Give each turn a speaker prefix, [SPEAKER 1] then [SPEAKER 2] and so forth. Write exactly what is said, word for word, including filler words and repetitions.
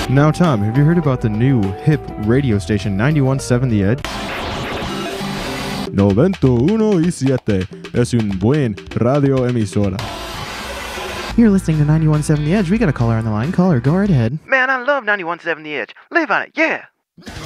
[SPEAKER 1] Now, Tom, have you heard about the new hip radio station ninety-one point seven The Edge? noventa y uno y siete es un buen radio emisora.
[SPEAKER 2] You're listening to ninety-one point seven The Edge. We got a caller on the line. Caller, go right ahead.
[SPEAKER 3] Man, I love ninety-one point seven The Edge. Live on it, yeah.